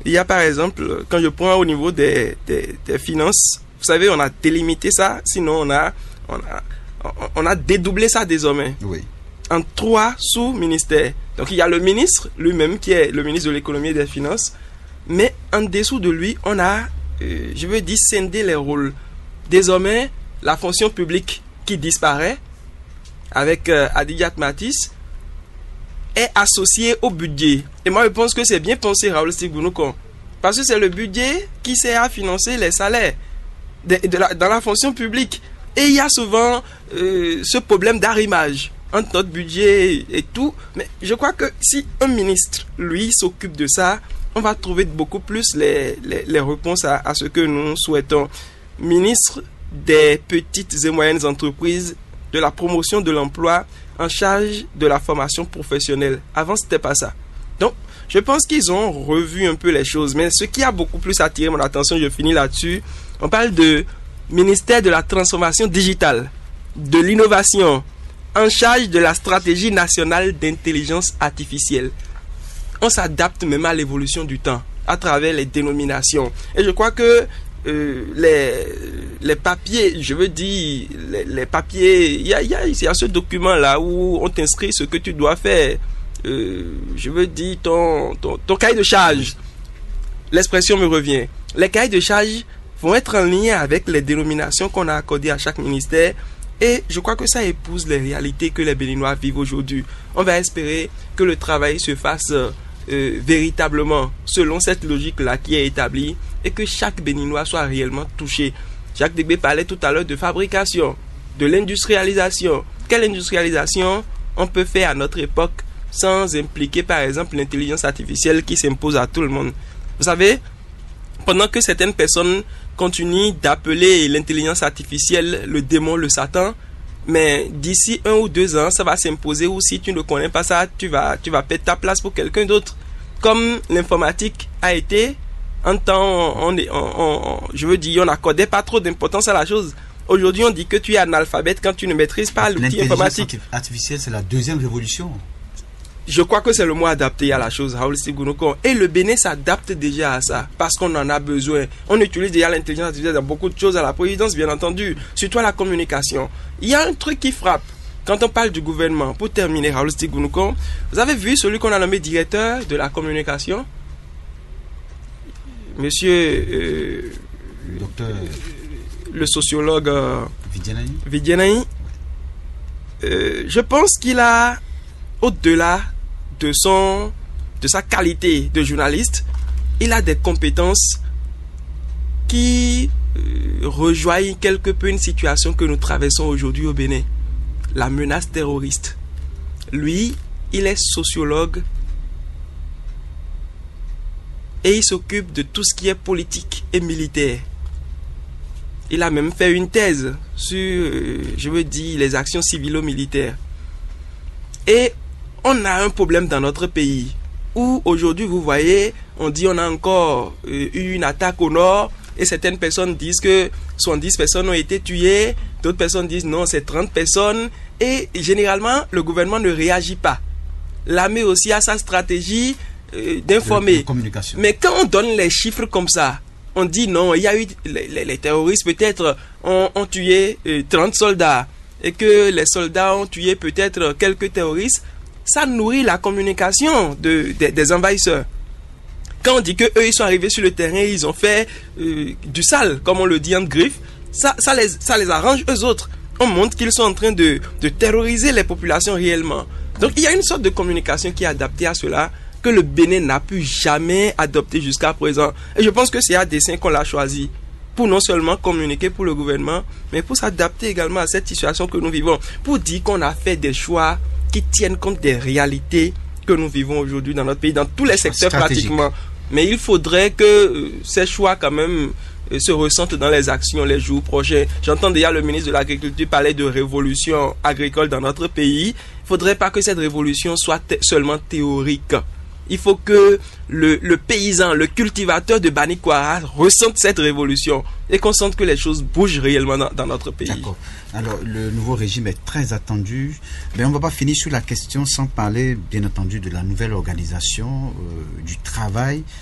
Il y a par exemple, quand je prends au niveau des finances, vous savez, on a délimité ça, sinon on a dédoublé ça désormais. Oui. En 3 sous-ministères. Donc il y a le ministre lui-même qui est le ministre de l'économie et des finances, mais en dessous de lui, on a, scindé les rôles. Désormais, la fonction publique qui disparaît avec Adigat Matisse est associée au budget. Et moi, je pense que c'est bien pensé, Raoul Stigbounoukon, parce que c'est le budget qui sert à financer les salaires dans la fonction publique. Et il y a souvent ce problème d'arrimage entre notre budget et tout. Mais je crois que si un ministre, lui, s'occupe de ça, on va trouver beaucoup plus les réponses à ce que nous souhaitons. Ministre des petites et moyennes entreprises, de la promotion de l'emploi, en charge de la formation professionnelle. Avant, c'était pas ça. Donc, je pense qu'ils ont revu un peu les choses. Mais ce qui a beaucoup plus attiré mon attention, je finis là-dessus, on parle de ministère de la transformation digitale, de l'innovation, en charge de la stratégie nationale d'intelligence artificielle. On s'adapte même à l'évolution du temps, à travers les dénominations. Et je crois que les papiers, je veux dire, les papiers, il y a ce document-là où on t'inscrit ce que tu dois faire. Je veux dire, ton cahier de charge. L'expression me revient. Les cahiers de charge vont être en lien avec les dénominations qu'on a accordées à chaque ministère. Et je crois que ça épouse les réalités que les Béninois vivent aujourd'hui. On va espérer que le travail se fasse véritablement selon cette logique-là qui est établie et que chaque Béninois soit réellement touché. Jacques Débé parlait tout à l'heure de fabrication, de l'industrialisation. Quelle industrialisation on peut faire à notre époque sans impliquer par exemple l'intelligence artificielle qui s'impose à tout le monde? Vous savez, pendant que certaines personnes continuent d'appeler l'intelligence artificielle le démon, le Satan, mais d'ici 1 ou 2 ans, ça va s'imposer, ou si tu ne connais pas ça, tu vas perdre ta place pour quelqu'un d'autre. Comme l'informatique a été, en temps, on n'accordait pas trop d'importance à la chose. Aujourd'hui, on dit que tu es analphabète quand tu ne maîtrises pas l'outil informatique. L'intelligence artificielle, c'est la 2e révolution. Je crois que c'est le mot adapté à la chose, Raoul Stigbounoukon. Et le Bénin s'adapte déjà à ça, parce qu'on en a besoin. On utilise déjà l'intelligence artificielle dans beaucoup de choses, à la présidence, bien entendu, surtout à la communication. Il y a un truc qui frappe. Quand on parle du gouvernement, pour terminer, Raoul Stigbounoukon, vous avez vu celui qu'on a nommé directeur de la communication? Monsieur... Docteur... le sociologue... Vidianaï. Je pense qu'il a, au-delà de sa qualité de journaliste, il a des compétences qui rejoignent quelque peu une situation que nous traversons aujourd'hui au Bénin. La menace terroriste. Lui, il est sociologue et il s'occupe de tout ce qui est politique et militaire. Il a même fait une thèse sur, les actions civilo-militaires. Et on a un problème dans notre pays où aujourd'hui, vous voyez, on dit on a encore eu une attaque au nord et certaines personnes disent que 70 personnes ont été tuées, d'autres personnes disent non, c'est 30 personnes et généralement, le gouvernement ne réagit pas. L'armée aussi a sa stratégie d'informer. Mais quand on donne les chiffres comme ça, on dit non, il y a eu les terroristes peut-être ont tué 30 soldats et que les soldats ont tué peut-être quelques terroristes. Ça nourrit la communication des envahisseurs. Quand on dit que eux ils sont arrivés sur le terrain, ils ont fait du sale, comme on le dit en griffe, ça les arrange eux autres. On montre qu'ils sont en train de terroriser les populations réellement. Donc il y a une sorte de communication qui est adaptée à cela, que le Bénin n'a pu jamais adopter jusqu'à présent. Et je pense que c'est à dessein qu'on l'a choisi, pour non seulement communiquer pour le gouvernement, mais pour s'adapter également à cette situation que nous vivons, pour dire qu'on a fait des choix qui tiennent compte des réalités que nous vivons aujourd'hui dans notre pays, dans tous les secteurs pratiquement. Mais il faudrait que ces choix quand même se ressentent dans les actions les jours prochains. J'entends déjà le ministre de l'Agriculture parler de révolution agricole dans notre pays. Il ne faudrait pas que cette révolution soit seulement théorique. Il faut que le paysan, le cultivateur de Banikwara ressente cette révolution et qu'on sente que les choses bougent réellement dans notre pays. D'accord. Alors, le nouveau régime est très attendu. Mais on ne va pas finir sur la question sans parler, bien entendu, de la nouvelle organisation du travail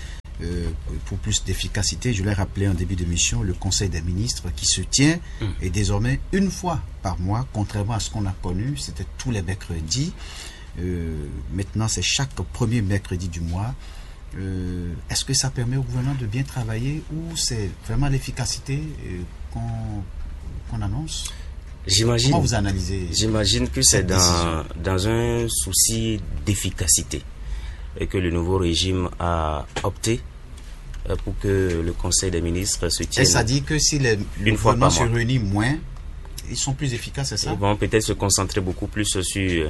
pour plus d'efficacité, je l'ai rappelé en début d'émission, le Conseil des ministres qui se tient est désormais une fois par mois, contrairement à ce qu'on a connu, c'était tous les mercredis. Maintenant, c'est chaque premier mercredi du mois. Est-ce que ça permet au gouvernement de bien travailler ou c'est vraiment l'efficacité qu'on annonce? Comment vous analysez? J'imagine que c'est dans un souci d'efficacité et que le nouveau régime a opté pour que le Conseil des ministres se tienne. Et ça dit que si le gouvernement se réunit moins, ils sont plus efficaces, c'est ça? Ils vont peut-être se concentrer beaucoup plus sur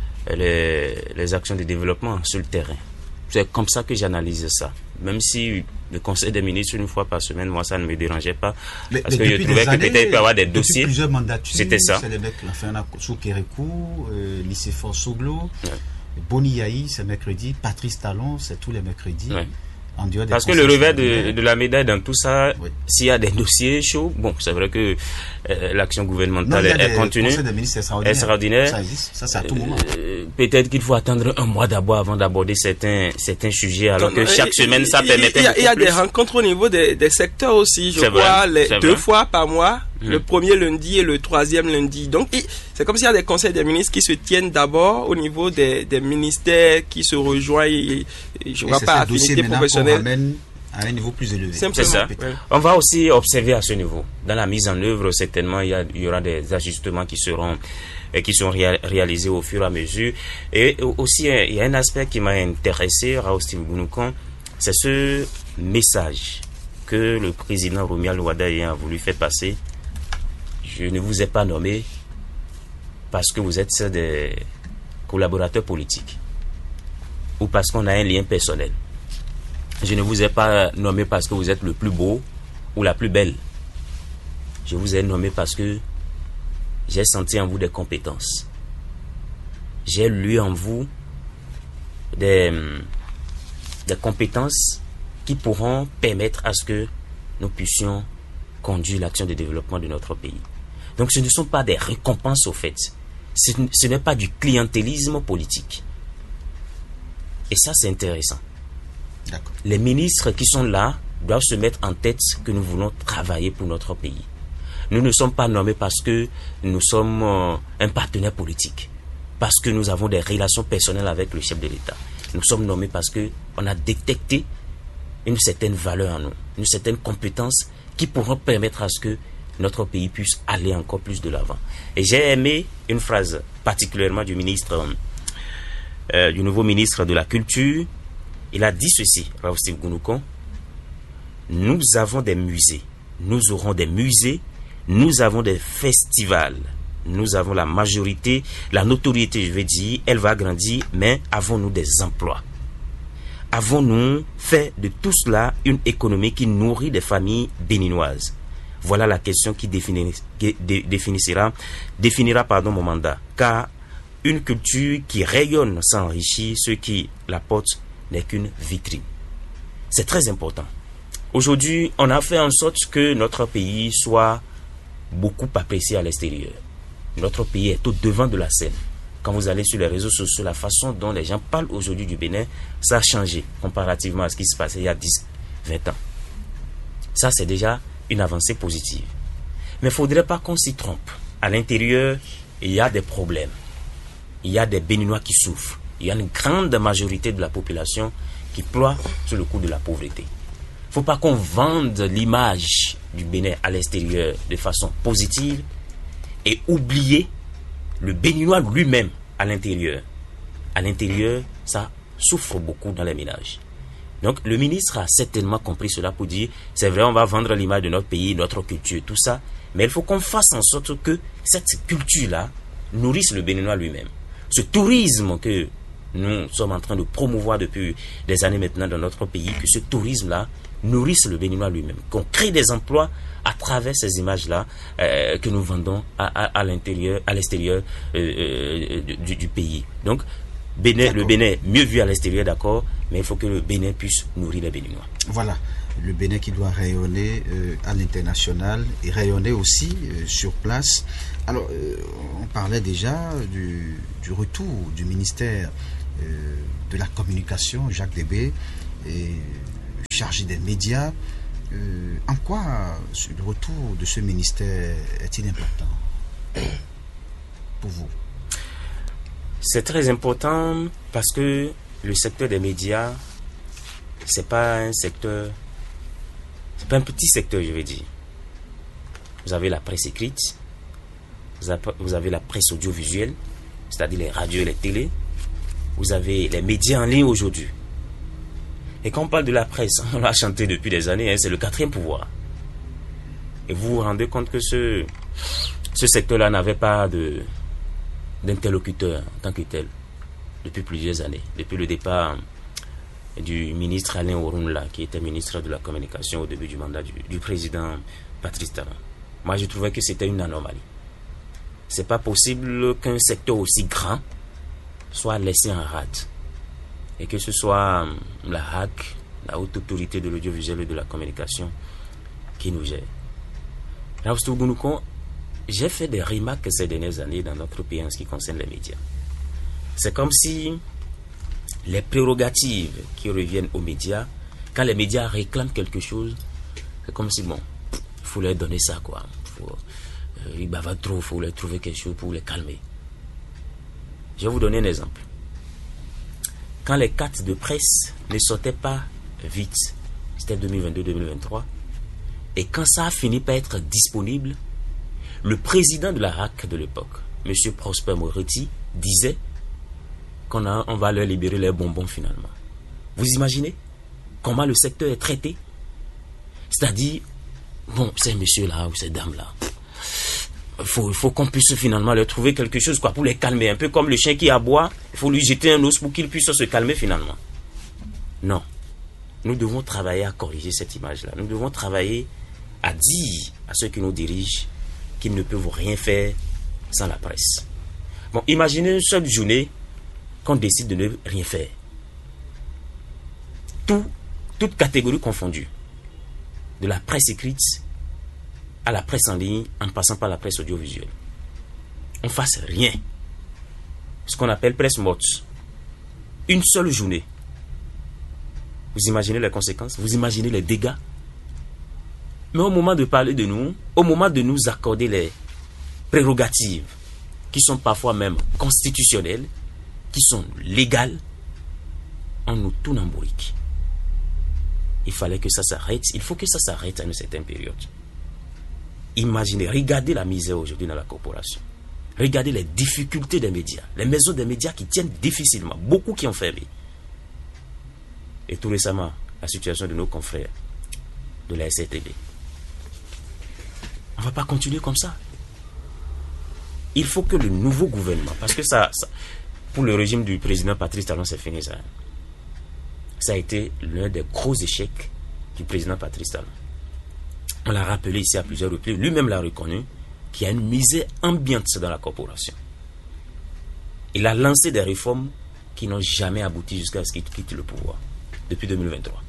les actions de développement sur le terrain. C'est comme ça que j'analyse ça. Même si le Conseil des ministres, une fois par semaine, moi, ça ne me dérangeait pas. Parce que je trouvais que peut-être il peut y avoir des dossiers. Plusieurs mandatures, c'était ça. C'est les mecs, Lafana Soukérékou, Lycée Fort Soglo, Boni Yahi, c'est mercredi, Patrice Talon, c'est tous les mercredis. Ouais. Parce que le revers de la médaille dans tout ça, s'il y a des dossiers chauds, bon, c'est vrai que l'action gouvernementale est continue, extraordinaire. Ça existe, ça c'est à tout moment. Peut-être qu'il faut attendre un mois d'abord avant d'aborder certains sujets, alors que chaque semaine ça permettait beaucoup plus. Il y a des rencontres au niveau des secteurs aussi, je crois, deux fois par mois. Le premier lundi et le troisième lundi. Donc, c'est comme s'il y a des conseils des ministres qui se tiennent d'abord au niveau des ministères qui se rejoignent. Je ne vois pas affinité professionnelle. À un niveau plus élevé. C'est ça. Ouais. On va aussi observer à ce niveau. Dans la mise en œuvre, certainement, il y aura des ajustements qui seront réalisés au fur et à mesure. Et aussi, il y a un aspect qui m'a intéressé, Raoul Gounoukan, c'est ce message que le président Romuald Wadaye a voulu faire passer. Je ne vous ai pas nommé parce que vous êtes des collaborateurs politiques ou parce qu'on a un lien personnel. Je ne vous ai pas nommé parce que vous êtes le plus beau ou la plus belle. Je vous ai nommé parce que j'ai senti en vous des compétences. J'ai lu en vous des compétences qui pourront permettre à ce que nous puissions conduire l'action de développement de notre pays. Donc ce ne sont pas des récompenses au fait. Ce n'est pas du clientélisme politique. Et ça, c'est intéressant. Les ministres qui sont là doivent se mettre en tête que nous voulons travailler pour notre pays. Nous ne sommes pas nommés parce que nous sommes un partenaire politique, parce que nous avons des relations personnelles avec le chef de l'État. Nous sommes nommés parce qu'on a détecté une certaine valeur en nous, une certaine compétence qui pourront permettre à ce que notre pays puisse aller encore plus de l'avant. Et j'ai aimé une phrase particulièrement du nouveau ministre de la Culture. Il a dit ceci, Raoul Gounoukan: nous avons des musées, nous aurons des musées, nous avons des festivals, nous avons la majorité, la notoriété, je vais dire, elle va grandir, mais avons-nous des emplois? Avons-nous fait de tout cela une économie qui nourrit des familles béninoises? Voilà la question qui définira mon mandat. Car une culture qui rayonne s'enrichit, ceux qui la portent n'est qu'une vitrine. C'est très important. Aujourd'hui, on a fait en sorte que notre pays soit beaucoup apprécié à l'extérieur. Notre pays est au devant de la scène. Quand vous allez sur les réseaux sociaux, la façon dont les gens parlent aujourd'hui du Bénin, ça a changé comparativement à ce qui se passait il y a 10, 20 ans. Ça, c'est déjà une avancée positive. Mais il ne faudrait pas qu'on s'y trompe. À l'intérieur, il y a des problèmes. Il y a des Béninois qui souffrent. Il y a une grande majorité de la population qui ploie sous le coup de la pauvreté. Il ne faut pas qu'on vende l'image du Bénin à l'extérieur de façon positive et oublier le Béninois lui-même à l'intérieur. À l'intérieur, ça souffre beaucoup dans les ménages. Donc le ministre a certainement compris cela pour dire, c'est vrai, on va vendre l'image de notre pays, notre culture, tout ça, mais il faut qu'on fasse en sorte que cette culture-là nourrisse le Béninois lui-même. Ce tourisme que nous sommes en train de promouvoir depuis des années maintenant dans notre pays, que ce tourisme-là nourrisse le Béninois lui-même, qu'on crée des emplois à travers ces images-là que nous vendons à l'intérieur, à l'extérieur du pays. Donc, le Bénin mieux vu à l'extérieur, d'accord, mais il faut que le Bénin puisse nourrir les Béninois. Voilà, le Bénin qui doit rayonner à l'international et rayonner aussi sur place. Alors, on parlait déjà du retour du ministère de la Communication, Jacques Débé, et chargé des médias. En quoi le retour de ce ministère est-il important pour vous? C'est très important parce que le secteur des médias, c'est pas un secteur, c'est pas un petit secteur, je vais dire. Vous avez la presse écrite, vous avez la presse audiovisuelle, c'est-à-dire les radios et les télés, vous avez les médias en ligne aujourd'hui. Et quand on parle de la presse, on l'a chanté depuis des années, c'est le 4e pouvoir. Et vous vous rendez compte que ce secteur-là n'avait pas d'interlocuteur en tant que tel depuis plusieurs années, depuis le départ du ministre Alain Orunla, qui était ministre de la Communication au début du mandat du président Patrice Talon. Moi, je trouvais que c'était une anomalie. C'est pas possible qu'un secteur aussi grand soit laissé en rade. Et que ce soit la HAC, la haute autorité de l'audiovisuel et de la communication, qui nous gère. Là, j'ai fait des remarques ces dernières années dans notre pays en ce qui concerne les médias. C'est comme si les prérogatives qui reviennent aux médias, quand les médias réclament quelque chose, c'est comme si, bon, il faut leur donner ça, quoi. Ils bavardent trop, il faut leur trouver quelque chose pour les calmer. Je vais vous donner un exemple. Quand les cartes de presse ne sortaient pas vite, c'était 2022-2023, et quand ça a fini par être disponible, le président de la RAC de l'époque, M. Prosper Moretti, disait qu'on va leur libérer les bonbons finalement. Vous imaginez comment le secteur est traité? C'est-à-dire, bon, ces messieurs-là ou ces dames-là, il faut qu'on puisse finalement leur trouver quelque chose, quoi, pour les calmer. Un peu comme le chien qui aboie, il faut lui jeter un os pour qu'il puisse se calmer finalement. Non. Nous devons travailler à corriger cette image-là. Nous devons travailler à dire à ceux qui nous dirigent qu'ils ne peuvent rien faire sans la presse. Bon, imaginez une seule journée qu'on décide de ne rien faire. Toute catégorie confondue. De la presse écrite à la presse en ligne, en passant par la presse audiovisuelle. On fasse rien. Ce qu'on appelle presse morte. Une seule journée. Vous imaginez les conséquences? Vous imaginez les dégâts? Mais au moment de parler de nous, au moment de nous accorder les prérogatives qui sont parfois même constitutionnelles, qui sont légales, on nous tourne en bourrique. Il fallait que ça s'arrête. Il faut que ça s'arrête à une certaine période. Imaginez, regardez la misère aujourd'hui dans la corporation. Regardez les difficultés des médias. Les maisons des médias qui tiennent difficilement. Beaucoup qui ont fermé. Et tout récemment, la situation de nos confrères de la SRTB. On ne va pas continuer comme ça. Il faut que le nouveau gouvernement, parce que ça pour le régime du président Patrice Talon, c'est fini ça. Ça a été l'un des gros échecs du président Patrice Talon. On l'a rappelé ici à plusieurs reprises, lui-même l'a reconnu, qu'il y a une misère ambiante dans la corporation. Il a lancé des réformes qui n'ont jamais abouti jusqu'à ce qu'il quitte le pouvoir, depuis 2023.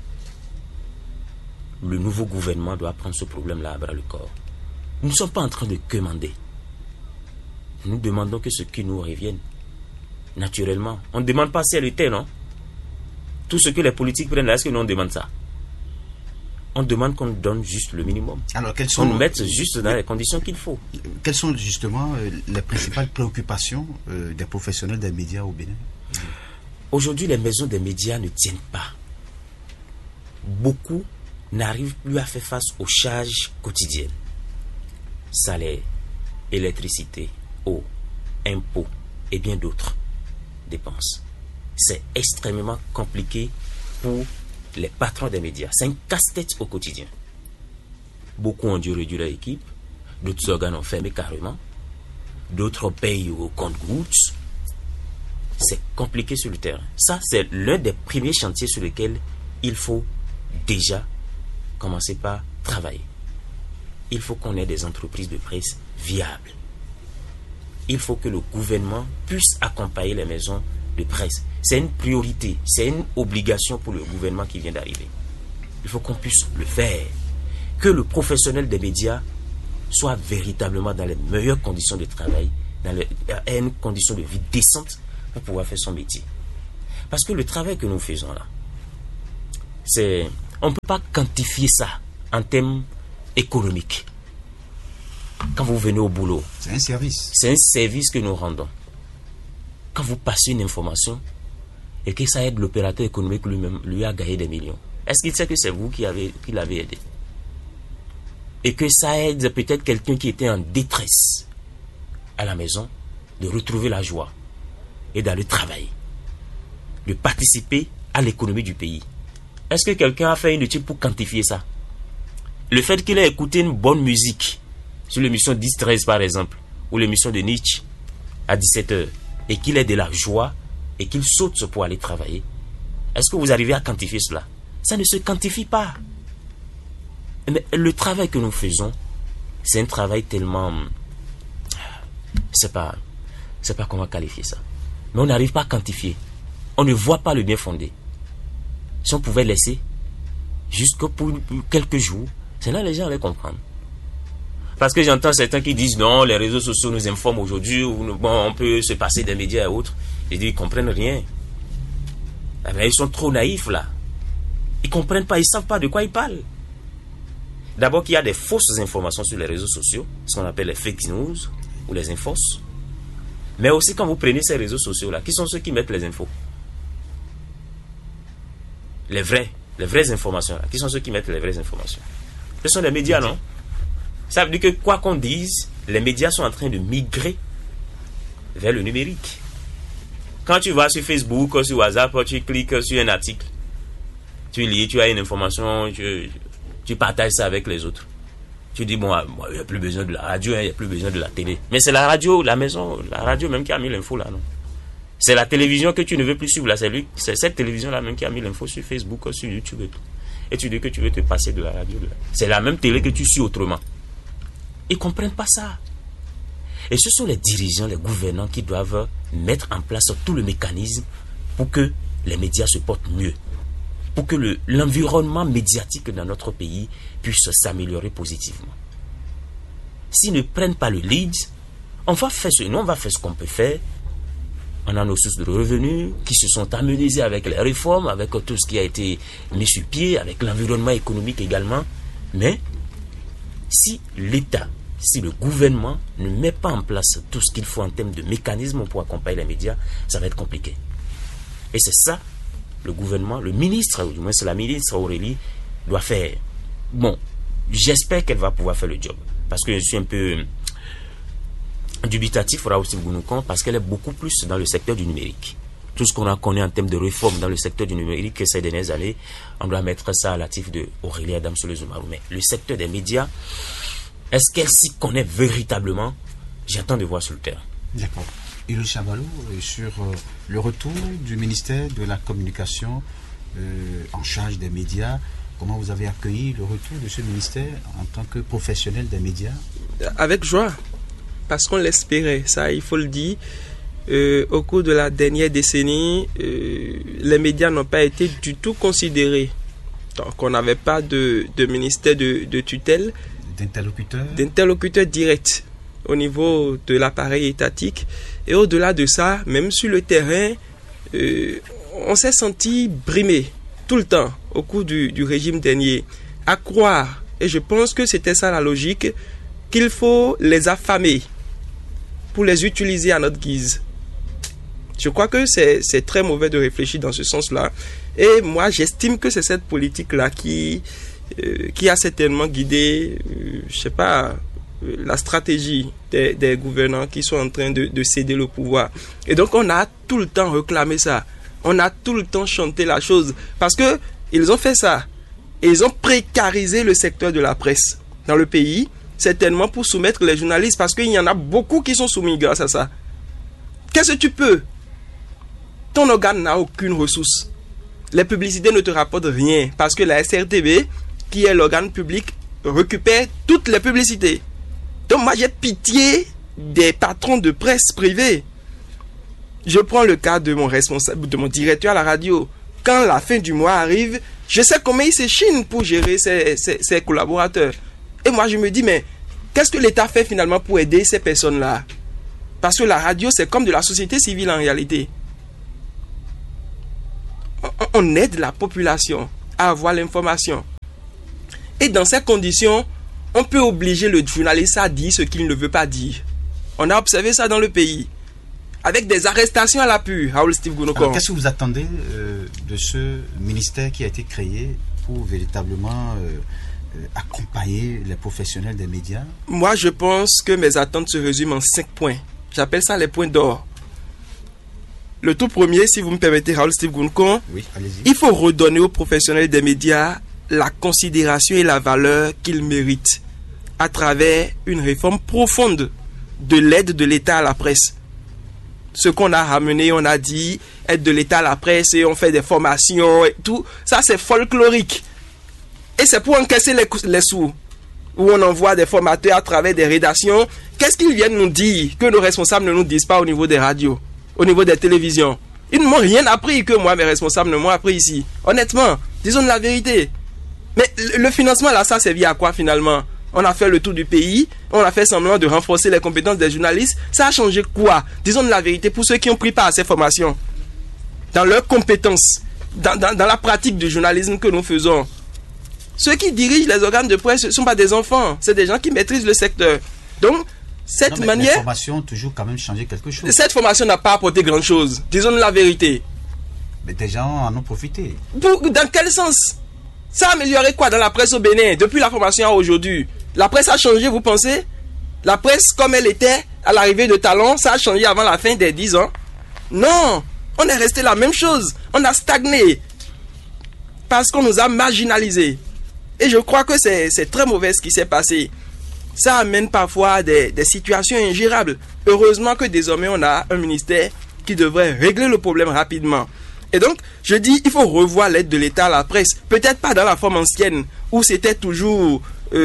Le nouveau gouvernement doit prendre ce problème-là à bras le corps. Nous ne sommes pas en train de quémander. Nous demandons que ce qui nous revienne. Naturellement. On ne demande pas ciel et terre, non? Tout ce que les politiques prennent là, est-ce que nous on demande ça? On demande qu'on nous donne juste le minimum. Alors, qu'on nous mette juste dans les conditions qu'il faut. Quelles sont justement les principales préoccupations des professionnels des médias au Bénin? Aujourd'hui, les maisons des médias ne tiennent pas. Beaucoup n'arrivent plus à faire face aux charges quotidiennes. Salaire, électricité, eau, impôts et bien d'autres dépenses. C'est extrêmement compliqué pour les patrons des médias. C'est un casse-tête au quotidien. Beaucoup ont dû réduire leur équipe. D'autres organes ont fermé carrément. D'autres payent au compte-gouttes. C'est compliqué sur le terrain. Ça, c'est l'un des premiers chantiers sur lesquels il faut déjà commencer par travailler. Il faut qu'on ait des entreprises de presse viables. Il faut que le gouvernement puisse accompagner les maisons de presse. C'est une priorité, c'est une obligation pour le gouvernement qui vient d'arriver. Il faut qu'on puisse le faire. Que le professionnel des médias soit véritablement dans les meilleures conditions de travail, dans une condition de vie décente pour pouvoir faire son métier. Parce que le travail que nous faisons là, c'est On ne peut pas quantifier ça en termes économiques. Quand vous venez au boulot, c'est un service. C'est un service que nous rendons. Quand vous passez une information et que ça aide l'opérateur économique lui-même, lui a gagné des millions, est-ce qu'il sait que c'est vous qui l'avez aidé? Et que ça aide peut-être quelqu'un qui était en détresse à la maison de retrouver la joie et d'aller travailler, de participer à l'économie du pays. Est-ce que quelqu'un a fait une étude pour quantifier ça? Le fait qu'il ait écouté une bonne musique sur l'émission 10-13 par exemple, ou l'émission de Nietzsche à 17h, et qu'il ait de la joie et qu'il saute pour aller travailler, est-ce que vous arrivez à quantifier cela? Ça ne se quantifie pas. Mais le travail que nous faisons, c'est un travail tellement... C'est pas comment qualifier ça. Mais on n'arrive pas à quantifier. On ne voit pas le bien fondé. Si on pouvait laisser, jusque pour quelques jours, c'est là les gens allaient comprendre. Parce que j'entends certains qui disent non, les réseaux sociaux nous informent aujourd'hui, bon, on peut se passer des médias et autres. Ils disent, ils ne comprennent rien. Mais ils sont trop naïfs là. Ils ne comprennent pas, ils ne savent pas de quoi ils parlent. D'abord qu'il y a des fausses informations sur les réseaux sociaux, ce qu'on appelle les fake news ou les infos. Mais aussi quand vous prenez ces réseaux sociaux là, qui sont ceux qui mettent les infos? Les vraies informations là, qui sont ceux qui mettent les vraies informations? Ce sont les médias, non? Ça veut dire que quoi qu'on dise, les médias sont en train de migrer vers le numérique. Quand tu vas sur Facebook, sur WhatsApp, tu cliques sur un article, tu lis, tu as une information, tu partages ça avec les autres. Tu dis, bon, il n'y a plus besoin de la radio, il n'y a plus besoin de la télé. Mais c'est la radio, la maison, la radio même qui a mis l'info là, non? C'est la télévision que tu ne veux plus suivre là. C'est cette télévision là même qui a mis l'info sur Facebook, sur YouTube et tout. Et tu dis que tu veux te passer de la radio. C'est la même télé que tu suis autrement. Ils ne comprennent pas ça. Et ce sont les dirigeants, les gouvernants qui doivent mettre en place tout le mécanisme pour que les médias se portent mieux. Pour que l'environnement médiatique dans notre pays puisse s'améliorer positivement. S'ils ne prennent pas le lead, on va faire ce qu'on peut faire. On a nos sources de revenus qui se sont amenuisées avec les réformes, avec tout ce qui a été mis sur pied, avec l'environnement économique également. Mais si l'État, si le gouvernement ne met pas en place tout ce qu'il faut en termes de mécanismes pour accompagner les médias, ça va être compliqué. Et c'est ça, le gouvernement, le ministre, ou du moins c'est la ministre Aurélie, doit faire. Bon, j'espère qu'elle va pouvoir faire le job. Parce que je suis un peu dubitatif, Raoul Gounoukan, parce qu'elle est beaucoup plus dans le secteur du numérique. Tout ce qu'on a connu en termes de réforme dans le secteur du numérique ces dernières années, on doit mettre ça à l'actif de Aurélie Adamson-Lezumarou. Mais le secteur des médias, est-ce qu'elle s'y connaît véritablement? J'attends de voir sur le terrain. D'accord. Ilou Chabalou, sur le retour du ministère de la Communication en charge des médias, comment vous avez accueilli le retour de ce ministère en tant que professionnel des médias? Avec joie, parce qu'on l'espérait, ça il faut le dire. Au cours de la dernière décennie, les médias n'ont pas été du tout considérés. Donc on n'avait pas de ministère de tutelle, d'interlocuteur direct au niveau de l'appareil étatique. Et au-delà de ça, même sur le terrain, on s'est senti brimé tout le temps au cours du régime dernier. À croire, et je pense que c'était ça la logique, qu'il faut les affamer pour les utiliser à notre guise. Je crois que c'est très mauvais de réfléchir dans ce sens-là. Et moi, j'estime que c'est cette politique-là qui a certainement guidé, la stratégie des gouvernants qui sont en train de céder le pouvoir. Et donc, on a tout le temps réclamé ça. On a tout le temps chanté la chose. Parce que ils ont fait ça. Et ils ont précarisé le secteur de la presse dans le pays, certainement pour soumettre les journalistes, parce qu'il y en a beaucoup qui sont soumis grâce à ça. Qu'est-ce que tu peux? Ton organe n'a aucune ressource. Les publicités ne te rapportent rien, parce que la SRTB, qui est l'organe public, récupère toutes les publicités. Donc moi j'ai pitié des patrons de presse privée. Je prends le cas de mon responsable, de mon directeur à la radio. Quand la fin du mois arrive, je sais comment il s'échine pour gérer ses collaborateurs. Et moi je me dis, mais qu'est-ce que l'État fait finalement pour aider ces personnes-là? Parce que la radio c'est comme de la société civile en réalité. On aide la population à avoir l'information. Et dans ces conditions, on peut obliger le journaliste à dire ce qu'il ne veut pas dire. On a observé ça dans le pays. Avec des arrestations à l'appui, Raoul Steve Gounokon. Alors, qu'est-ce que vous attendez de ce ministère qui a été créé pour véritablement accompagner les professionnels des médias? Moi, je pense que mes attentes se résument en 5 points. J'appelle ça les points d'or. Le tout premier, si vous me permettez, Raoul Steve Gounokon, oui, allez-y. Il faut redonner aux professionnels des médias la considération et la valeur qu'ils méritent à travers une réforme profonde de l'aide de l'État à la presse. Ce qu'on a ramené, on a dit aide de l'État à la presse et on fait des formations et tout. Ça, c'est folklorique. Et c'est pour encaisser les sous. Où on envoie des formateurs à travers des rédactions. Qu'est-ce qu'ils viennent nous dire que nos responsables ne nous disent pas au niveau des radios, au niveau des télévisions? Ils ne m'ont rien appris que moi, mes responsables ne m'ont appris ici. Honnêtement, disons la vérité. Mais le financement, là, ça servait à quoi finalement? On a fait le tour du pays, on a fait semblant de renforcer les compétences des journalistes. Ça a changé quoi? Disons la vérité pour ceux qui ont pris part à ces formations. Dans leurs compétences, dans la pratique du journalisme que nous faisons. Ceux qui dirigent les organes de presse ne sont pas des enfants, c'est des gens qui maîtrisent le secteur. Donc, cette manière... Les formations ont toujours quand même changé quelque chose. Cette formation n'a pas apporté grand-chose. Disons la vérité. Mais des gens en ont profité. Dans quel sens? Ça a amélioré quoi dans la presse au Bénin depuis la formation à aujourd'hui? La presse a changé, vous pensez? La presse comme elle était à l'arrivée de Talon, ça a changé avant la fin des 10 ans? Non, on est resté la même chose. On a stagné parce qu'on nous a marginalisés. Et je crois que c'est très mauvais ce qui s'est passé. Ça amène parfois à des situations ingérables. Heureusement que désormais on a un ministère qui devrait régler le problème rapidement. Et donc, je dis, il faut revoir l'aide de l'État à la presse. Peut-être pas dans la forme ancienne, où c'était toujours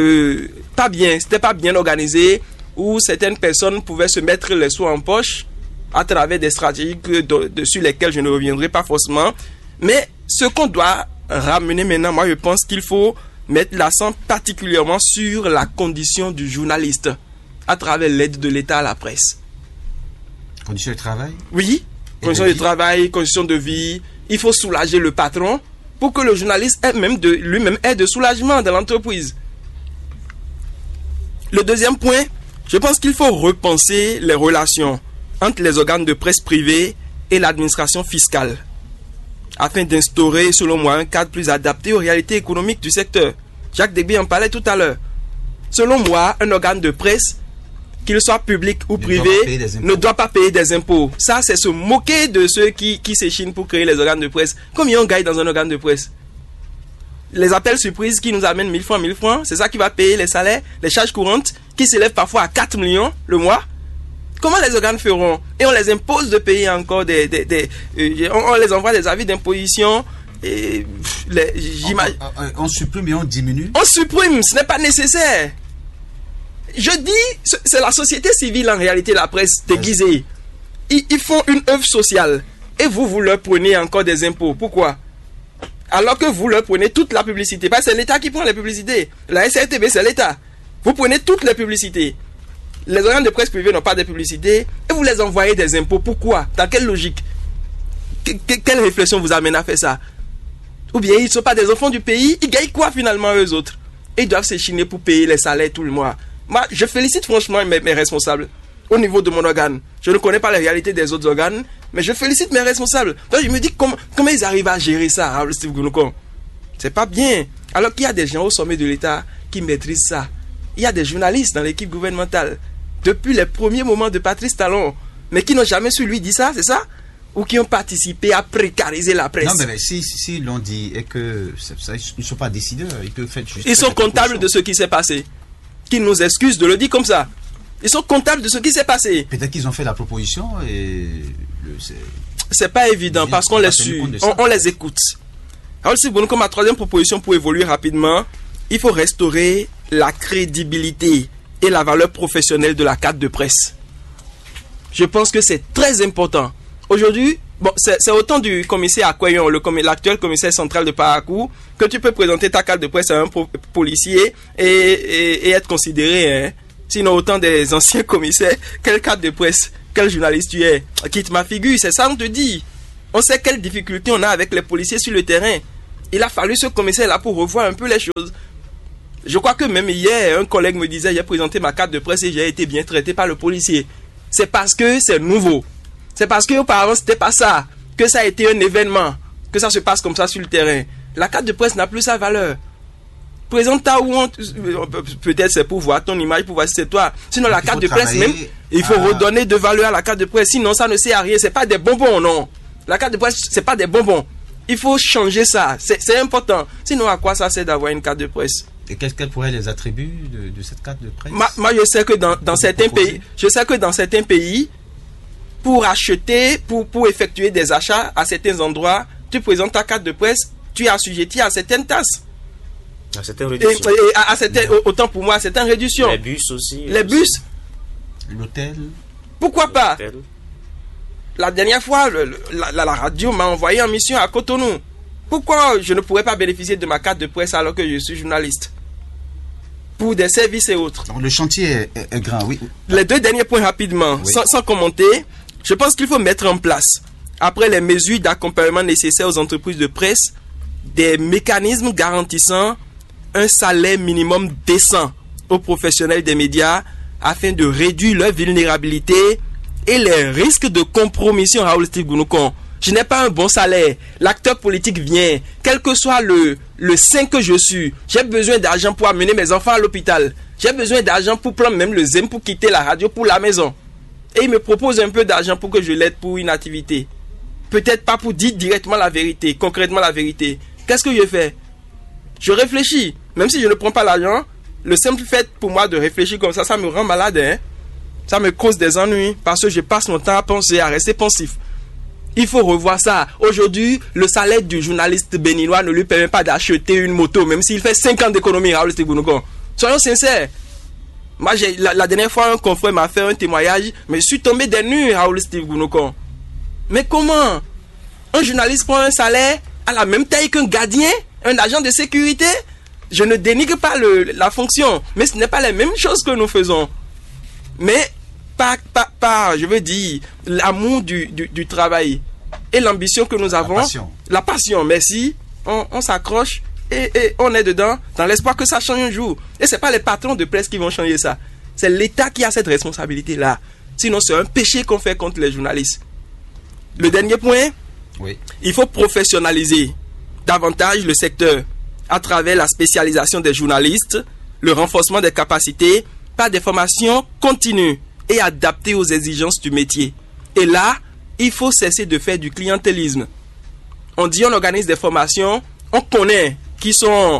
pas bien, c'était pas bien organisé, où certaines personnes pouvaient se mettre les sous en poche à travers des stratégies sur lesquelles je ne reviendrai pas forcément. Mais ce qu'on doit ramener maintenant, moi je pense qu'il faut mettre l'accent particulièrement sur la condition du journaliste à travers l'aide de l'État à la presse. Conditions de travail? Oui. Conditions de travail, conditions de vie. Il faut soulager le patron pour que le journaliste lui-même ait de soulagement dans l'entreprise. Le deuxième point, je pense qu'il faut repenser les relations entre les organes de presse privés et l'administration fiscale afin d'instaurer, selon moi, un cadre plus adapté aux réalités économiques du secteur. Jacques Degby en parlait tout à l'heure. Selon moi, un organe de presse, qu'il soit public ou privé, ne doit pas payer des impôts. Ça, c'est se moquer de ceux qui s'échinent pour créer les organes de presse. Combien on gagne dans un organe de presse? Les appels surprises qui nous amènent 1000 francs, c'est ça qui va payer les salaires, les charges courantes, qui s'élèvent parfois à 4 millions le mois. Comment les organes feront? Et on les impose de payer encore on les envoie des avis d'imposition. On supprime et on diminue? On supprime, ce n'est pas nécessaire. Je dis, c'est la société civile en réalité, la presse déguisée. Ils font une œuvre sociale et vous leur prenez encore des impôts. Pourquoi? Alors que vous leur prenez toute la publicité. Parce que c'est l'État qui prend les publicités. La SRTB, c'est l'État. Vous prenez toutes les publicités. Les organes de presse privés n'ont pas de publicité et vous les envoyez des impôts. Pourquoi? Dans quelle logique? Quelle réflexion vous amène à faire ça? Ou bien ils ne sont pas des enfants du pays, ils gagnent quoi finalement eux autres? Et ils doivent s'échiner pour payer les salaires tout le mois. Moi, je félicite franchement mes responsables au niveau de mon organe. Je ne connais pas la réalité des autres organes, mais je félicite mes responsables. Donc je me dis comment ils arrivent à gérer ça, Raoul Steve Gounokon? C'est pas bien. Alors qu'il y a des gens au sommet de l'État qui maîtrisent ça. Il y a des journalistes dans l'équipe gouvernementale, depuis les premiers moments de Patrice Talon, mais qui n'ont jamais su lui dire ça, c'est ça? Ou qui ont participé à précariser la presse. Non, mais si l'on dit et que ils ne sont pas décideurs, ils peuvent faire juste. Ils sont comptables de ce qui s'est passé. Qu'ils nous excusent de le dire comme ça. Ils sont comptables de ce qui s'est passé. Peut-être qu'ils ont fait la proposition et c'est pas évident parce qu'on les suit, on les écoute. Alors si bon, comme ma troisième proposition pour évoluer rapidement, il faut restaurer la crédibilité et la valeur professionnelle de la carte de presse. Je pense que c'est très important. Aujourd'hui, bon, c'est autant du commissaire Akwayon, l'actuel commissaire central de Parakou, que tu peux présenter ta carte de presse à un policier et être considéré. Hein. Sinon, autant des anciens commissaires, quelle carte de presse, quel journaliste tu es? Quitte ma figure, c'est ça on te dit. On sait quelles difficultés on a avec les policiers sur le terrain. Il a fallu ce commissaire-là pour revoir un peu les choses. Je crois que même hier, un collègue me disait, j'ai présenté ma carte de presse et j'ai été bien traité par le policier. C'est parce que c'est nouveau. C'est parce qu'auparavant, c'était pas ça. Que ça a été un événement. Que ça se passe comme ça sur le terrain. La carte de presse n'a plus sa valeur. Présente-ta où on... Peut-être c'est pour voir ton image, pour voir si c'est toi. Sinon, la carte de presse même, il faut redonner de valeur à la carte de presse. Sinon, ça ne sert à rien. C'est pas des bonbons, non. La carte de presse, c'est pas des bonbons. Il faut changer ça. C'est important. Sinon, à quoi ça sert d'avoir une carte de presse? Et quels pourraient être les attributs de cette carte de presse? Moi, je sais que dans certains pays, pour acheter, pour effectuer des achats à certains endroits, tu présentes ta carte de presse, tu es assujetti à certaines tasses. À certaines réductions. Autant pour moi, à certaines réductions. Les bus aussi. Les bus. L'hôtel. Pourquoi pas? La dernière fois, la radio m'a envoyé en mission à Cotonou. Pourquoi je ne pourrais pas bénéficier de ma carte de presse alors que je suis journaliste? Pour des services et autres. Donc, le chantier est grand, oui. Les 2 derniers points rapidement, oui. sans commenter. Je pense qu'il faut mettre en place, après les mesures d'accompagnement nécessaires aux entreprises de presse, des mécanismes garantissant un salaire minimum décent aux professionnels des médias afin de réduire leur vulnérabilité et les risques de compromission. Raoul Steve Gounoucon, je n'ai pas un bon salaire. L'acteur politique vient, quel que soit le saint que je suis. J'ai besoin d'argent pour amener mes enfants à l'hôpital. J'ai besoin d'argent pour prendre même le ZEM, pour quitter la radio, pour la maison. Et il me propose un peu d'argent pour que je l'aide pour une activité. Peut-être pas pour dire directement la vérité, concrètement la vérité. Qu'est-ce que je fais? Je réfléchis. Même si je ne prends pas l'argent, le simple fait pour moi de réfléchir comme ça me rend malade. Hein? Ça me cause des ennuis parce que je passe mon temps à penser, à rester pensif. Il faut revoir ça. Aujourd'hui, le salaire du journaliste béninois ne lui permet pas d'acheter une moto, même s'il fait 5 ans d'économie, Raoul Steve Gounoucon. Soyons sincères. Moi, la dernière fois, un confrère m'a fait un témoignage, mais je suis tombé des nues, Raoul Steve Gounoucon. Mais comment un journaliste prend un salaire à la même taille qu'un gardien, un agent de sécurité? Je ne dénigre pas la fonction, mais ce n'est pas la même chose que nous faisons. Mais je veux dire, l'amour du travail et l'ambition que nous avons. La passion, merci. On s'accroche et on est dedans dans l'espoir que ça change un jour. Et ce n'est pas les patrons de presse qui vont changer ça. C'est l'État qui a cette responsabilité-là. Sinon, c'est un péché qu'on fait contre les journalistes. Le dernier point, oui. Il faut professionnaliser davantage le secteur à travers la spécialisation des journalistes, le renforcement des capacités par des formations continues et adaptées aux exigences du métier. Et là, il faut cesser de faire du clientélisme. On dit on organise des formations, on connaît qui sont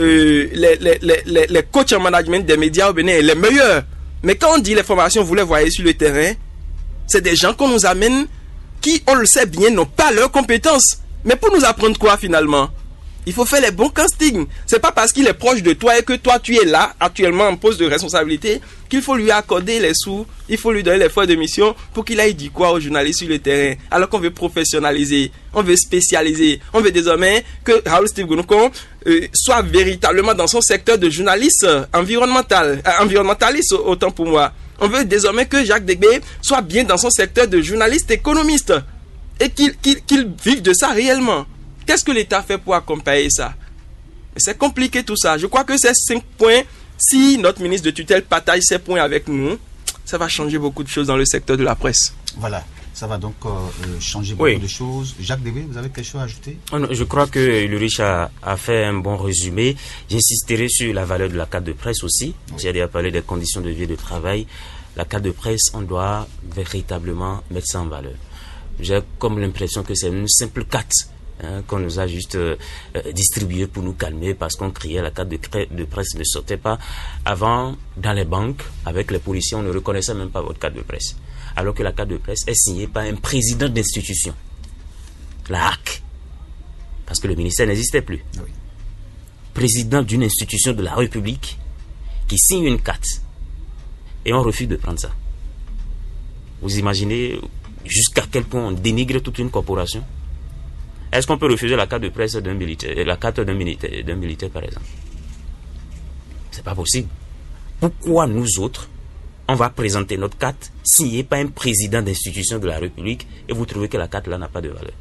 les coachs en management des médias au Bénin, les meilleurs. Mais quand on dit les formations, vous les voyez sur le terrain, c'est des gens qu'on nous amène qui, on le sait bien, n'ont pas leurs compétences. Mais pour nous apprendre quoi finalement? Il faut faire les bons castings. C'est pas parce qu'il est proche de toi et que toi tu es là, actuellement en poste de responsabilité, qu'il faut lui accorder les sous, il faut lui donner les feuilles de mission pour qu'il aille dire quoi aux journalistes sur le terrain. Alors qu'on veut professionnaliser, on veut spécialiser, on veut désormais que Raoul Steve Gounoucon soit véritablement dans son secteur de journaliste environnementaliste autant pour moi. On veut désormais que Jacques Degbé soit bien dans son secteur de journaliste économiste et qu'il vive de ça réellement. Qu'est-ce que l'État fait pour accompagner ça? C'est compliqué tout ça. Je crois que ces 5 points, si notre ministre de tutelle partage ces points avec nous, ça va changer beaucoup de choses dans le secteur de la presse. Voilà, ça va donc changer beaucoup de choses. Jacques Degbé, vous avez quelque chose à ajouter? Je crois que Ulrich a fait un bon résumé. J'insisterai sur la valeur de la carte de presse aussi. J'ai déjà parlé des conditions de vie et de travail. La carte de presse, on doit véritablement mettre ça en valeur. J'ai comme l'impression que c'est une simple carte qu'on nous a juste distribué pour nous calmer parce qu'on criait la carte de presse ne sortait pas. Avant, dans les banques, avec les policiers, on ne reconnaissait même pas votre carte de presse. Alors que la carte de presse est signée par un président d'institution. La HAC. Parce que le ministère n'existait plus. Oui. Président d'une institution de la République qui signe une carte et on refuse de prendre ça. Vous imaginez jusqu'à quel point on dénigre toute une corporation? Est-ce qu'on peut refuser la carte de presse d'un militaire, la carte d'un militaire par exemple? C'est pas possible. Pourquoi nous autres, on va présenter notre carte signée par un président d'institution de la République et vous trouvez que la carte là n'a pas de valeur?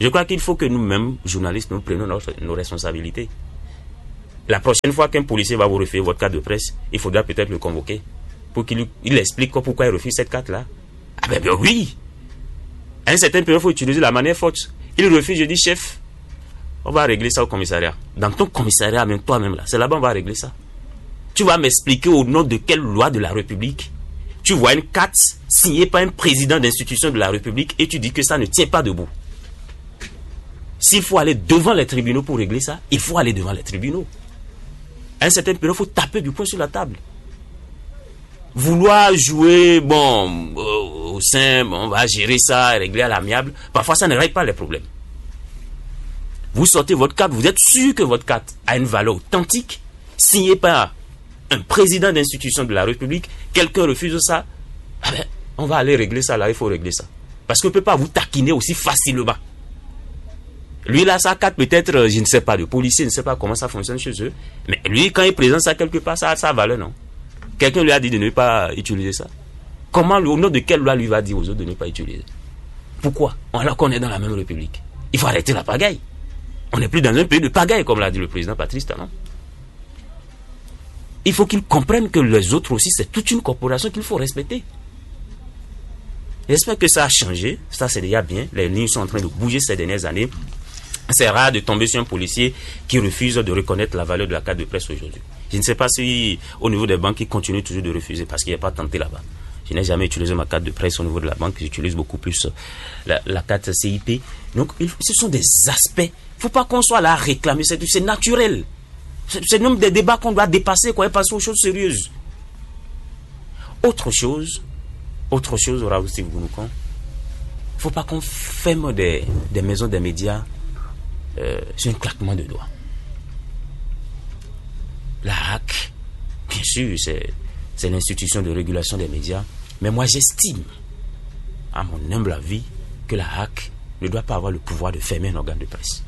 Je crois qu'il faut que nous-mêmes, journalistes, nous prenions nos responsabilités. La prochaine fois qu'un policier va vous refuser votre carte de presse, il faudra peut-être le convoquer pour qu'il explique pourquoi il refuse cette carte-là. Ah ben oui. À un certain période, il faut utiliser la manière forte. Il refuse, je dis, chef, on va régler ça au commissariat. Dans ton commissariat, même toi-même là, c'est là-bas on va régler ça. Tu vas m'expliquer au nom de quelle loi de la République tu vois une carte signée par un président d'institution de la République et tu dis que ça ne tient pas debout. S'il faut aller devant les tribunaux pour régler ça, il faut aller devant les tribunaux. À un certain période, il faut taper du poing sur la table. Vouloir jouer, au sein, on va gérer ça, régler à l'amiable, parfois ça ne règle pas les problèmes. Vous sortez votre carte, vous êtes sûr que votre carte a une valeur authentique, signée par un président d'institution de la République, quelqu'un refuse ça, on va aller régler ça là, il faut régler ça. Parce qu'on ne peut pas vous taquiner aussi facilement. Lui là, sa carte peut-être, je ne sais pas, de policier, je ne sais pas comment ça fonctionne chez eux, mais lui quand il présente ça quelque part, ça a sa valeur, non? Quelqu'un lui a dit de ne pas utiliser ça. Comment, au nom de quelle loi lui va dire aux autres de ne pas utiliser? Pourquoi? Alors qu'on est dans la même République. Il faut arrêter la pagaille. On n'est plus dans un pays de pagaille, comme l'a dit le président Patrice Talon. Il faut qu'ils comprennent que les autres aussi, c'est toute une corporation qu'il faut respecter. J'espère que ça a changé. Ça, c'est déjà bien. Les lignes sont en train de bouger ces dernières années. C'est rare de tomber sur un policier qui refuse de reconnaître la valeur de la carte de presse aujourd'hui. Je ne sais pas si au niveau des banques, ils continuent toujours de refuser parce qu'il n'y a pas tenté là-bas. Je n'ai jamais utilisé ma carte de presse au niveau de la banque. J'utilise beaucoup plus la carte CIP. Donc, ce sont des aspects. Il ne faut pas qu'on soit là à réclamer. C'est naturel. C'est même des débats qu'on doit dépasser, quoi, et passer aux choses sérieuses. Autre chose, Raoul Steve Gounoukan, il ne faut pas qu'on ferme des maisons des médias sur un claquement de doigts. La HAC, bien sûr, c'est l'institution de régulation des médias, mais moi j'estime, à mon humble avis, que la HAC ne doit pas avoir le pouvoir de fermer un organe de presse.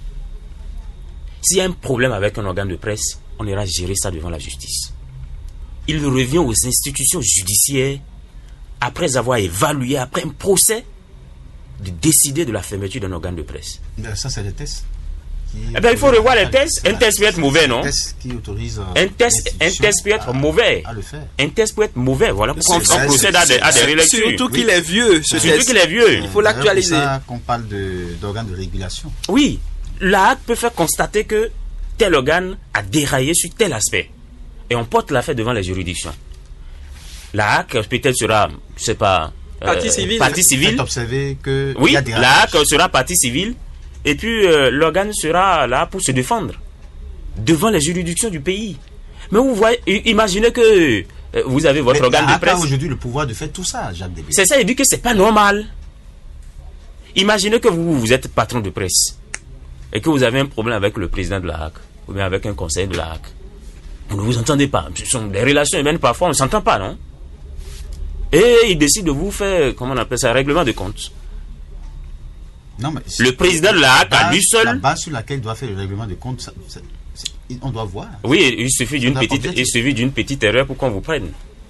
S'il y a un problème avec un organe de presse, on ira gérer ça devant la justice. Il revient aux institutions judiciaires, après avoir évalué, après un procès, de décider de la fermeture d'un organe de presse. Ça, c'est des tests. Il faut revoir les tests. Un test peut être mauvais, non? Un test qui autorise un test peut être mauvais. À le faire. Un test peut être mauvais. Voilà pourquoi on procède à des relectures. Surtout qu'il est vieux, ce test. Surtout qu'il est vieux. Il faut l'actualiser. C'est ça qu'on parle d'organes de régulation. Oui. La HAC peut faire constater que tel organe a déraillé sur tel aspect. Et on porte l'affaire devant les juridictions. La HAC peut-être sera, je ne sais pas, partie civile. Faites observer que oui, y a des la HAC sera partie civile. Et puis l'organe sera là pour se défendre devant les juridictions du pays. Mais vous voyez, imaginez que vous avez votre organe de presse. A aujourd'hui le pouvoir de faire tout ça, Jacques Débé. C'est ça, il dit que c'est pas normal. Imaginez que vous êtes patron de presse et que vous avez un problème avec le président de la HAC ou bien avec un conseiller de la HAC. Vous ne vous entendez pas. Ce sont des relations humaines, parfois on ne s'entend pas, non? Et il décide de vous faire, comment on appelle ça, un règlement de compte. Non, mais le président de la HAC à lui seul. La base sur laquelle il doit faire le règlement de compte, on doit voir. Oui, il suffit d'une petite erreur pour qu'on vous prenne.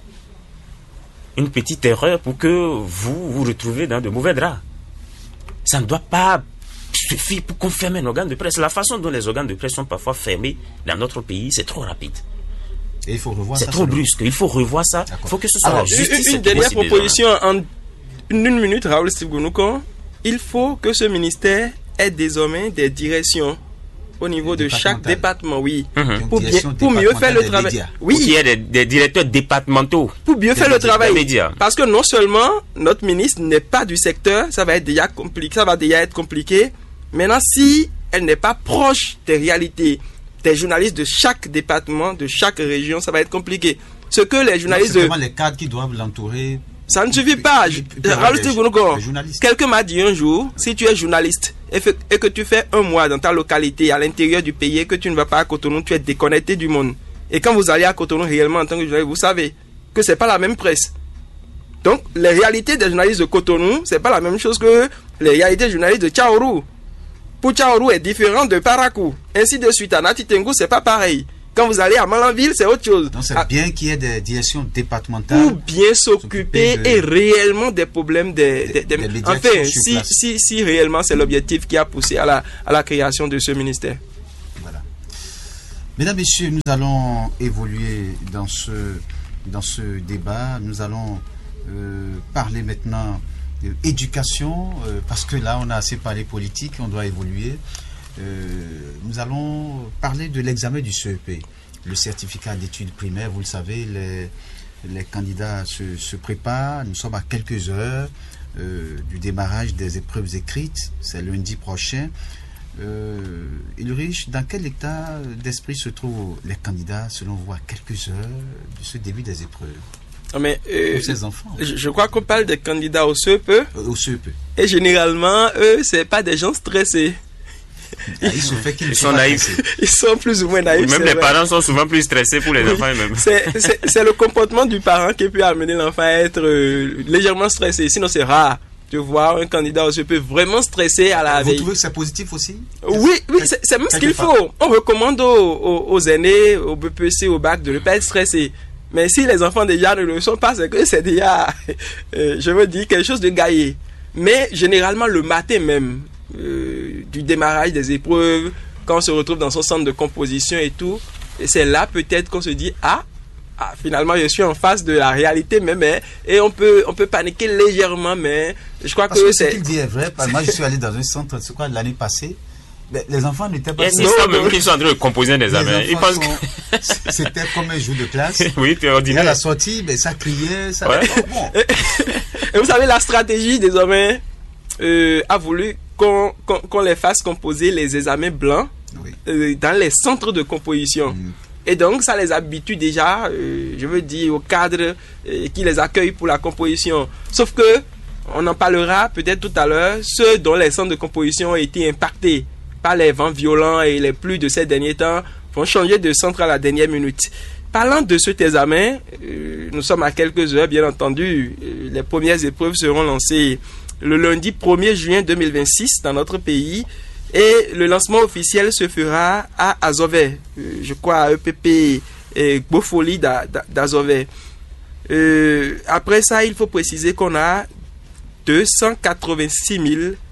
Une petite erreur pour que vous vous retrouvez dans de mauvais draps. Ça ne doit pas suffire pour qu'on ferme un organe de presse. La façon dont les organes de presse sont parfois fermés dans notre pays, c'est trop rapide. Et il faut revoir ça. C'est trop brusque. Il faut revoir ça. Il faut que ce soit la justice. Une dernière proposition en une minute, Raoul Steve Gounoukan. Il faut que ce ministère ait désormais des directions au niveau de chaque département, oui. Pour mieux faire le travail. Oui. Pour qu'il y ait des directeurs départementaux. Pour mieux faire le travail. Parce que non seulement notre ministre n'est pas du secteur, ça va déjà être compliqué. Maintenant, si elle n'est pas proche des réalités, des journalistes de chaque département, de chaque région, ça va être compliqué. Ce que les journalistes c'est les cadres qui doivent l'entourer. Ça ne suffit pas. Quelqu'un m'a dit un jour, si tu es journaliste et que tu fais un mois dans ta localité à l'intérieur du pays et que tu ne vas pas à Cotonou, tu es déconnecté du monde. Et quand vous allez à Cotonou réellement en tant que journaliste, vous savez que c'est pas la même presse. Donc, les réalités des journalistes de Cotonou, c'est pas la même chose que les réalités des journalistes de Tchaourou. Pour Tchaourou est différent de Parakou. Ainsi de suite, à Nati Tengu, c'est pas pareil. Quand vous allez à Malanville, c'est autre chose. Donc c'est bien qu'il y ait des directions départementales. Pour bien s'occuper et réellement des problèmes des enfin, si réellement c'est l'objectif qui a poussé à la création de ce ministère. Voilà. Mesdames, Messieurs, nous allons évoluer dans ce débat. Nous allons parler maintenant d'éducation, parce que là, on a assez parlé politique, on doit évoluer. Nous allons parler de l'examen du CEP, le certificat d'études primaires. Vous le savez, les candidats se préparent. Nous sommes à quelques heures du démarrage des épreuves écrites. C'est lundi prochain. Ulrich, dans quel état d'esprit se trouvent les candidats, selon vous, à quelques heures de ce début des épreuves? Mais, pour ces enfants. Je crois qu'on parle des candidats au CEP. Au CEP. Et généralement, eux, c'est pas des gens stressés. Il se fait qu'ils sont naïfs. Ils sont plus ou moins naïfs. Même les parents sont souvent plus stressés pour les enfants eux-mêmes. C'est le comportement du parent qui peut amener l'enfant à être légèrement stressé. Sinon, c'est rare de voir un candidat au CEP vraiment stressé à la veille. Vous trouvez que c'est positif aussi? Oui, c'est même ce qu'il faut. On recommande aux aînés, au BPC, au bac, de ne pas être stressé. Mais si les enfants déjà ne le sont pas, c'est que c'est déjà, je veux dire, quelque chose de gaillé. Mais généralement, le matin même, du démarrage des épreuves, quand on se retrouve dans son centre de composition et tout, et c'est là peut-être qu'on se dit finalement je suis en face de la réalité même, et on peut paniquer légèrement, mais je crois que c'est ce qu'il dit est vrai. Moi je suis allé dans un centre, c'est quoi, l'année passée, les enfants n'étaient pas... Il y a des même qui sont en train de composer des examens. Ils pensent que c'était comme un jour de classe. Oui, tu es ordinaire. À la sortie, ça criait, ça... Ouais. Bon. Et vous savez, la stratégie désormais a voulu qu'on les fasse composer les examens blancs, oui, dans les centres de composition. Et donc, ça les habitue déjà, je veux dire, au cadre qui les accueille pour la composition. Sauf que, on en parlera peut-être tout à l'heure, ceux dont les centres de composition ont été impactés par les vents violents et les pluies de ces derniers temps vont changer de centre à la dernière minute. Parlant de cet examen, nous sommes à quelques heures, bien entendu. Les premières épreuves seront lancées le lundi 1er juin 2026 dans notre pays, et le lancement officiel se fera à Azové, je crois à EPP et Gbofoli d'Azové. Après ça, il faut préciser qu'on a 286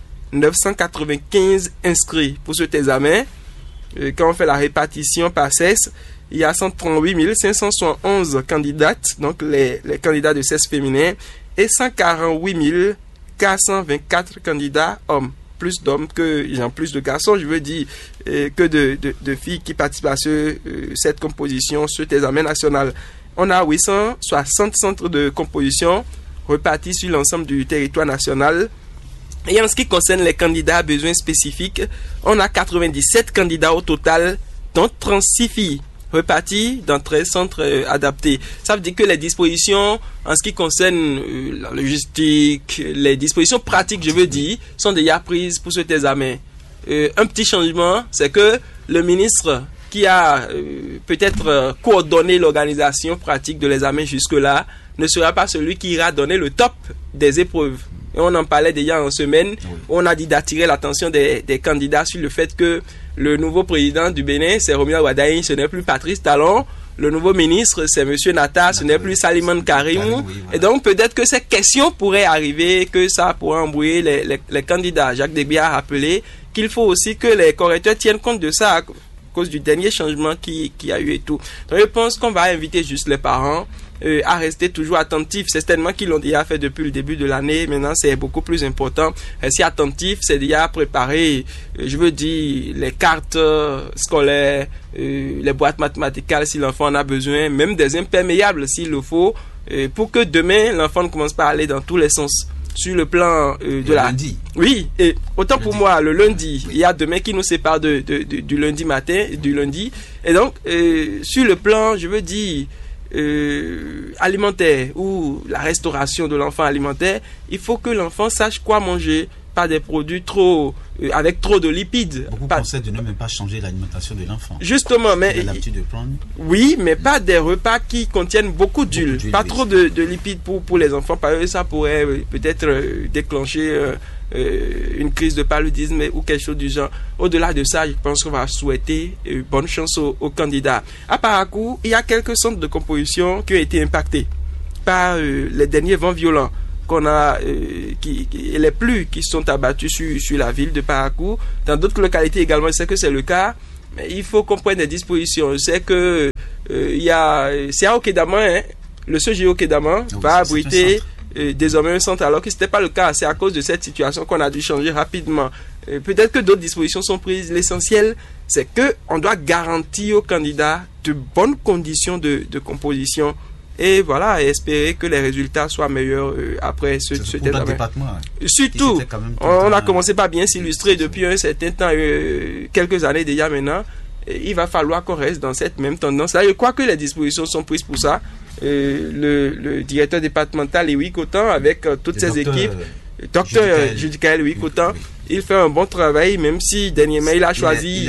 995 inscrits pour cet examen. Quand on fait la répartition par sexe, il y a 138 571 candidates, donc les candidats de sexe féminin, et 148 424 candidats hommes, plus d'hommes plus de garçons, je veux dire, que de filles qui participent à cette composition, cet examen national. On a 860 centres de composition repartis sur l'ensemble du territoire national. Et en ce qui concerne les candidats à besoins spécifiques, on a 97 candidats au total, dont 36 filles, repartis dans 13 centres adaptés. Ça veut dire que les dispositions, en ce qui concerne la logistique, les dispositions pratiques, je veux dire, sont déjà prises pour cet examen. Un petit changement, c'est que le ministre qui a peut-être coordonné l'organisation pratique de l'examen jusque-là, ne sera pas celui qui ira donner le top des épreuves. Et on en parlait déjà en semaine. Oui. On a dit d'attirer l'attention des candidats sur le fait que le nouveau président du Bénin, c'est Romuald Wadaï, ce n'est plus Patrice Talon. Le nouveau ministre, c'est Monsieur Nata, ce n'est plus Salimane Karim. Oui, voilà. Et donc, peut-être que ces questions pourraient arriver, que ça pourrait embrouiller les candidats. Jacques Degby a rappelé qu'il faut aussi que les correcteurs tiennent compte de ça à cause du dernier changement qui a eu et tout. Donc, je pense qu'on va inviter juste les parents à rester toujours attentifs. C'est certainement qu'ils l'ont déjà fait depuis le début de l'année. Maintenant, c'est beaucoup plus important. Rester attentif, c'est déjà préparer, je veux dire, les cartes scolaires, les boîtes mathématicales si l'enfant en a besoin, même des imperméables s'il le faut, pour que demain, l'enfant ne commence pas à aller dans tous les sens. Sur le plan de la... lundi. Oui, et autant pour moi, le lundi, il y a demain qui nous sépare du lundi matin, du lundi. Et donc, sur le plan, je veux dire, alimentaire ou la restauration de l'enfant alimentaire, il faut que l'enfant sache quoi manger. pas des produits trop avec trop de lipides. Beaucoup conseillent de ne même pas changer l'alimentation de l'enfant. Justement, mais il a l'habitude de prendre. Oui, mais pas des repas qui contiennent beaucoup d'huile, pas trop de lipides pour les enfants, parce que ça pourrait peut-être déclencher une crise de paludisme ou quelque chose du genre. Au-delà de ça, je pense qu'on va souhaiter bonne chance aux candidats. À Parakou, il y a quelques centres de composition qui ont été impactés par les derniers vents violents qu'on a, et les pluies qui sont abattues sur la ville de Parakou. Dans d'autres localités également, je sais que c'est le cas, mais il faut qu'on prenne des dispositions. Je sais que c'est à Okedama, hein, le CGI Okedama va abriter désormais un centre, alors que ce n'était pas le cas. C'est à cause de cette situation qu'on a dû changer rapidement. Peut-être que d'autres dispositions sont prises. L'essentiel, c'est qu'on doit garantir aux candidats de bonnes conditions de composition. Et voilà, et espérer que les résultats soient meilleurs après ce département. Surtout, on a commencé par bien s'illustrer depuis un certain temps, quelques années déjà maintenant. Et il va falloir qu'on reste dans cette même tendance-là. Je crois que les dispositions sont prises pour ça. Le directeur départemental Louis Cotan, avec toutes ses équipes, docteur Judicaël Louis Cotan, il fait un bon travail, même si dernièrement il a choisi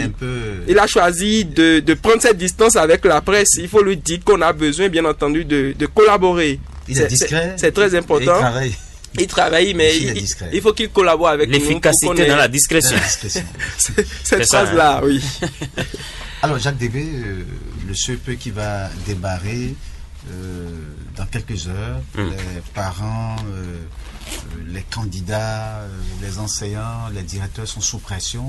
de prendre cette distance avec la presse. Il faut lui dire qu'on a besoin, bien entendu, de collaborer. Il est discret. C'est très important. Il travaille, mais il faut qu'il collabore avec nous. L'efficacité dans la discrétion. Cette phrase-là, oui. Alors, Jacques Débé, le CEP qui va démarrer dans quelques heures, les parents, les candidats, les enseignants, les directeurs sont sous pression,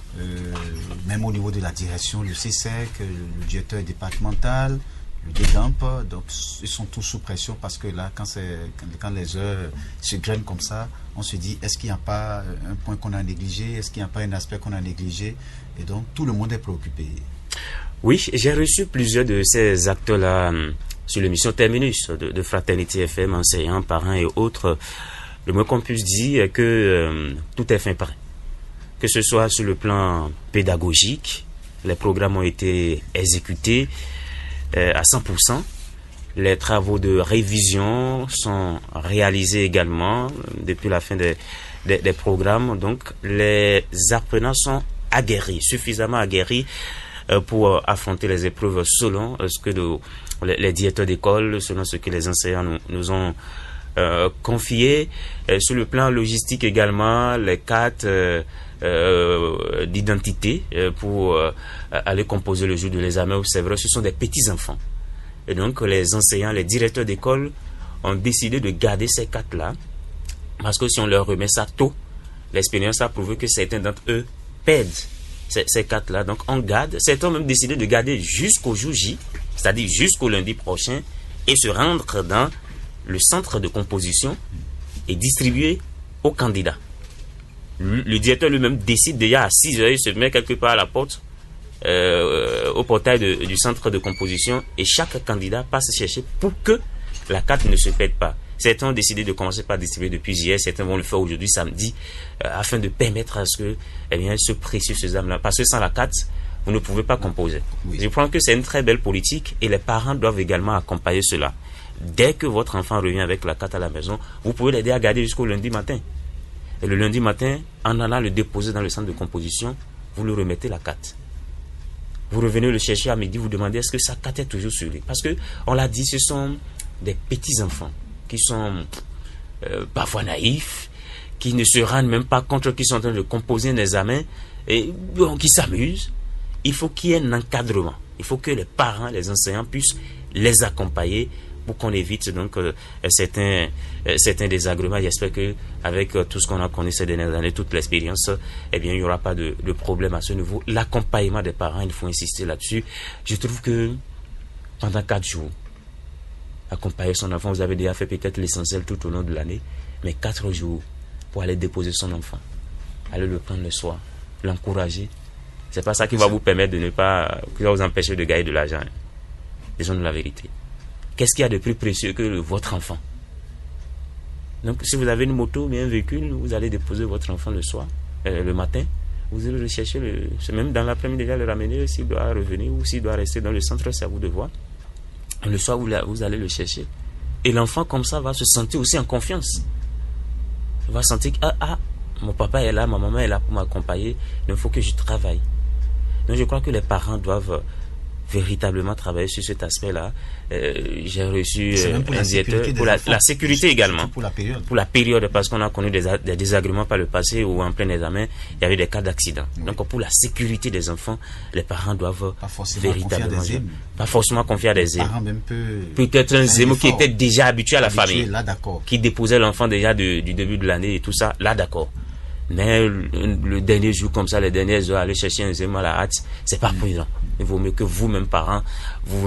même au niveau de la direction, le CSEC, le directeur départemental, le DEDAMP, donc ils sont tous sous pression parce que là, quand les heures se grainent comme ça, on se dit, est-ce qu'il n'y a pas un point qu'on a négligé, est-ce qu'il n'y a pas un aspect qu'on a négligé, et donc tout le monde est préoccupé. Oui, j'ai reçu plusieurs de ces acteurs-là sur l'émission Terminus de Fraternité FM, enseignants, parents et autres. Le moins qu'on puisse dire est que tout est fin prêt. Que ce soit sur le plan pédagogique, les programmes ont été exécutés à 100%. Les travaux de révision sont réalisés également depuis la fin des programmes. Donc, les apprenants sont aguerris, suffisamment aguerris pour affronter les épreuves selon ce que les directeurs d'école, selon ce que les enseignants nous ont confié. Sur le plan logistique également, les cartes d'identité pour aller composer le jour de l'examen, c'est vrai, ce sont des petits enfants. Et donc les enseignants, les directeurs d'école ont décidé de garder ces cartes-là, parce que si on leur remet ça tôt, l'expérience a prouvé que certains d'entre eux perdent ces cartes-là. Donc on garde, certains ont même décidé de garder jusqu'au jour J, c'est-à-dire jusqu'au lundi prochain, et se rendre dans le centre de composition et distribuer aux candidats. Le directeur lui-même décide déjà à 6 heures, il se met quelque part à la porte, au portail du centre de composition, et chaque candidat passe chercher pour que la carte ne se perde pas. Certains ont décidé de commencer par distribuer depuis hier, certains vont le faire aujourd'hui, samedi, afin de permettre à ce que ce précieux sésame-là, parce que sans la carte, vous ne pouvez pas composer. Oui. Je pense que c'est une très belle politique et les parents doivent également accompagner cela. Dès que votre enfant revient avec la carte à la maison, vous pouvez l'aider à garder jusqu'au lundi matin. Et le lundi matin, en allant le déposer dans le centre de composition, vous lui remettez la carte. Vous revenez le chercher à midi, vous demandez est-ce que sa carte est toujours sur lui. Parce que, on l'a dit, ce sont des petits enfants qui sont parfois naïfs, qui ne se rendent même pas compte qu'ils sont en train de composer un examen et qui s'amusent. Il faut qu'il y ait un encadrement. Il faut que les parents, les enseignants puissent les accompagner pour qu'on évite donc certains désagréments. J'espère que avec tout ce qu'on a connu ces dernières années, toute l'expérience, il n'y aura pas de problème à ce niveau. L'accompagnement des parents, il faut insister là-dessus. Je trouve que pendant 4 jours, accompagner son enfant, vous avez déjà fait peut-être l'essentiel tout au long de l'année, mais 4 jours pour aller déposer son enfant, aller le prendre le soir, l'encourager, c'est pas ça qui va vous permettre de ne pas, qui va vous empêcher de gagner de l'argent. Disons la vérité. Qu'est-ce qu'il y a de plus précieux que votre enfant? Donc, si vous avez une moto ou un véhicule, vous allez déposer votre enfant le soir, le matin, vous allez le chercher, même dans l'après-midi déjà le ramener, s'il doit revenir ou s'il doit rester dans le centre, c'est à vous de voir. Le soir, vous allez le chercher. Et l'enfant, comme ça, va se sentir aussi en confiance. Il va sentir que, mon papa est là, ma maman est là pour m'accompagner, il faut que je travaille. Donc je crois que les parents doivent véritablement travailler sur cet aspect-là. J'ai reçu un directeur pour la sécurité également. Pour la période, parce qu'on a connu des désagréments par le passé où en plein examen, il y avait des cas d'accident. Oui. Donc pour la sécurité des enfants, les parents doivent véritablement pas forcément confier à des zèmes. Peut-être un zème qui était déjà habitué à la famille, là, qui déposait l'enfant déjà du début de l'année et tout ça, là d'accord. Mais le dernier jour comme ça, les dernières heures, aller chercher un zème à la hâte, c'est pas prudent. Il vaut mieux que vous-même, parents, vous